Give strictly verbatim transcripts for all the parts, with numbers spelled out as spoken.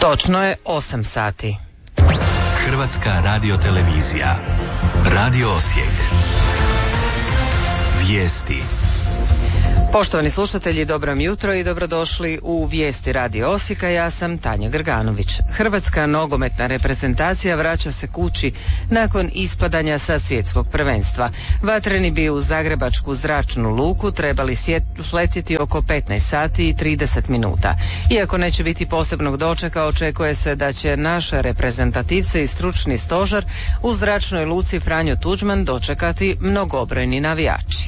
Točno je osam sati. Hrvatska radiotelevizija. Radio Osijek. Vijesti. Poštovani slušatelji, dobro vam jutro i dobrodošli u Vijesti Radio Osijeka. Ja sam Tanja Grganović. Hrvatska nogometna reprezentacija vraća se kući nakon ispadanja sa svjetskog prvenstva. Vatreni bi u zagrebačku zračnu luku trebali sletjeti oko petnaest sati i trideset minuta. Iako neće biti posebnog dočeka, očekuje se da će naše reprezentativce i stručni stožer u zračnoj luci Franjo Tuđman dočekati mnogobrojni navijači.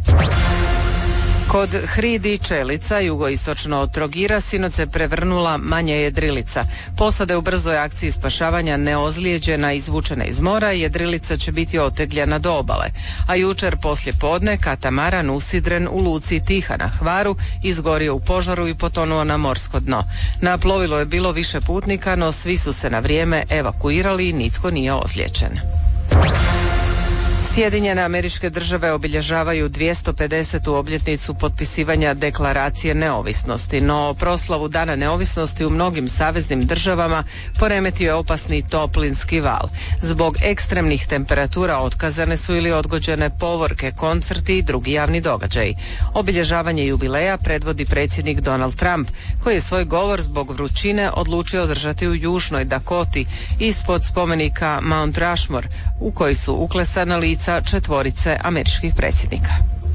Kod Hridi Čelica, jugoistočno od Trogira, sinoć se prevrnula manja jedrilica. Posada je u brzoj akciji spašavanja neozlijeđena, izvučena iz mora i jedrilica će biti otegljena do obale. A jučer poslje podne katamaran usidren u luci Tiha na Hvaru izgorio u požaru i potonuo na morsko dno. Na plovilu je bilo više putnika, no svi su se na vrijeme evakuirali i nitko nije ozlijeđen. Sjedinjene Američke Države obilježavaju dvjesto pedesetu obljetnicu potpisivanja Deklaracije neovisnosti, no proslavu Dana neovisnosti u mnogim saveznim državama poremetio je opasni toplinski val. Zbog ekstremnih temperatura otkazane su ili odgođene povorke, koncerti i drugi javni događaji. Obilježavanje jubileja predvodi predsjednik Donald Trump, koji je svoj govor zbog vrućine odlučio održati u Južnoj Dakoti ispod spomenika Mount Rushmore, u koji su uklesana lica četvorice američkih predsjednika.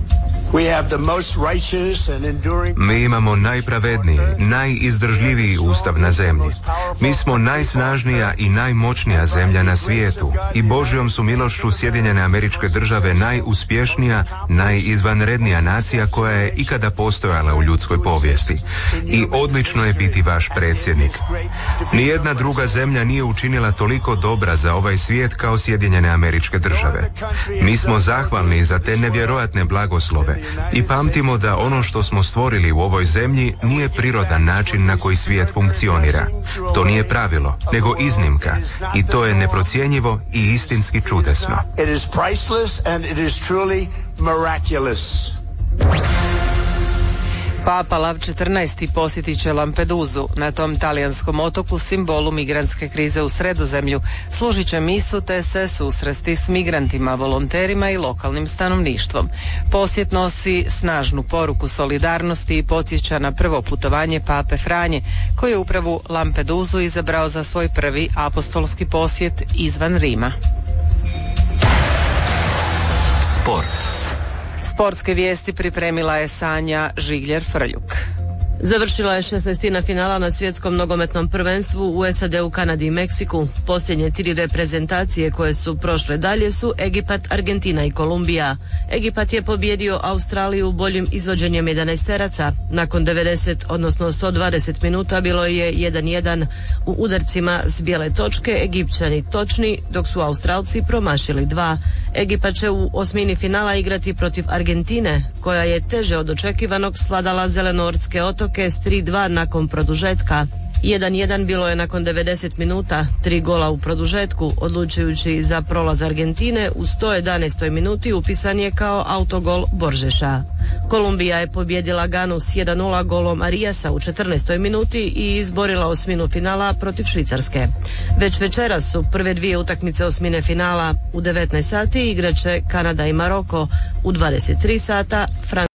Mi imamo najpravedniji, najizdržljiviji ustav na zemlji. Mi smo najsnažnija i najmoćnija zemlja na svijetu i Božjom su milošću Sjedinjene Američke Države najuspješnija, najizvanrednija nacija koja je ikada postojala u ljudskoj povijesti. I odlično je biti vaš predsjednik. Nijedna druga zemlja nije učinila toliko dobra za ovaj svijet kao Sjedinjene Američke Države. Mi smo zahvalni za te nevjerojatne blagoslove i pamtimo da ono što smo stvorili u ovoj zemlji nije prirodan način na koji svijet funkcionira. To nije pravilo, nego iznimka, i to je neprocjenjivo i istinski čudesno. Papa Lav četrnaesti posjetit će Lampeduzu. Na tom talijanskom otoku, simbolu migrantske krize u Sredozemlju, služit će misu te se susresti s migrantima, volonterima i lokalnim stanovništvom. Posjet nosi snažnu poruku solidarnosti i podsjeća na prvo putovanje Pape Franje, koji je upravo Lampeduzu izabrao za svoj prvi apostolski posjet izvan Rima. Sport. Sportske vijesti pripremila je Sanja Žigljer-Frljuk. Završila je šesnaestina finala na svjetskom nogometnom prvenstvu u S A D-u, Kanadi i Meksiku. Posljednje tri reprezentacije koje su prošle dalje su Egipat, Argentina i Kolumbija. Egipat je pobijedio Australiju boljim izvođenjem jedanaesteraca. Nakon devedeset, odnosno sto dvadeset minuta bilo je jedan jedan. U udarcima s bijele točke Egipćani točni, dok su Australci promašili dva. Egipat će u osmini finala igrati protiv Argentine, koja je teže od očekivanog svladala Zelenortske otoke s tri dva nakon produžetka. jedan jedan bilo je nakon devedeset minuta, tri gola u produžetku, odlučujući za prolaz Argentine u sto jedanaestoj minuti upisan je kao autogol Boržeša. Kolumbija je pobjedila Ganu s jedan nula golom Arijasa u četrnaestoj minuti i izborila osminu finala protiv Švicarske. Već večeras su prve dvije utakmice osmine finala. U devetnaest sati igraće Kanada i Maroko, u dvadeset tri sata Francuska.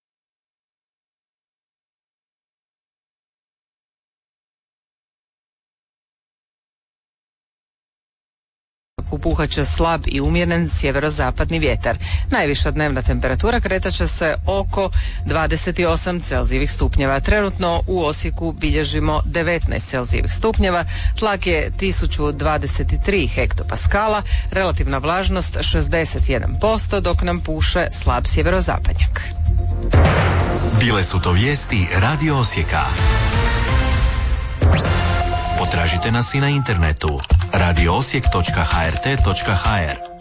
Puhat će slab i umjeren sjeverozapadni vjetar. Najviša dnevna temperatura kretat će se oko dvadeset osam Celzijevih stupnjeva. Trenutno u Osijeku bilježimo devetnaest Celzijevih stupnjeva, tlak je tisuću dvadeset tri hektopaskala, relativna vlažnost šezdeset jedan posto, dok nam puše slab sjeverozapadnjak. Bile su to vijesti Radio Osijeka. Potražite nas i na internetu radio osijek točka h r t točka h r.